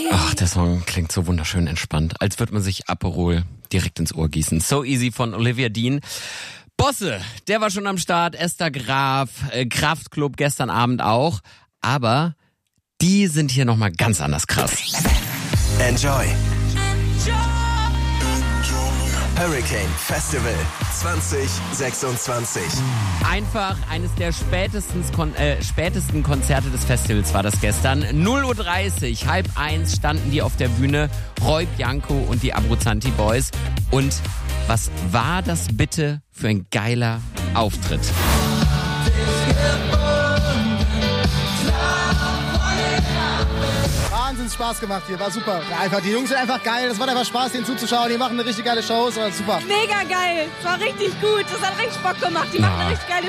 Ach, der Song klingt so wunderschön entspannt, als würde man sich Aperol direkt ins Ohr gießen. So Easy von Olivia Dean. Bosse, der war schon am Start, Esther Graf, Kraftklub gestern Abend auch, aber die sind hier nochmal ganz anders krass. Enjoy. Hurricane Festival 2026. Einfach eines der spätesten Konzerte des Festivals war das gestern. 0:30 Uhr, 12:30 standen die auf der Bühne, Roy Bianco und die Abruzzanti Boys. Und was war das bitte für ein geiler Auftritt? Wahnsinnig Spaß gemacht hier, war super. Ja, einfach, die Jungs sind einfach geil, das macht einfach Spaß, denen zuzuschauen. Die machen eine richtig geile Show, das war super. Mega geil, es war richtig gut, das hat richtig Bock gemacht. Die machen eine richtig geile